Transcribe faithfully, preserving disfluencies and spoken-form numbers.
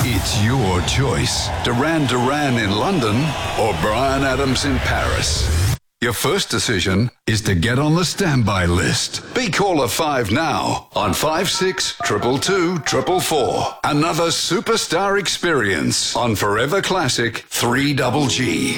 It's your choice. Duran Duran in London or Bryan Adams in Paris. Your first decision is to get on the standby list. Be caller five now on five six two two two four four four. Another superstar experience on Forever Classic three G G.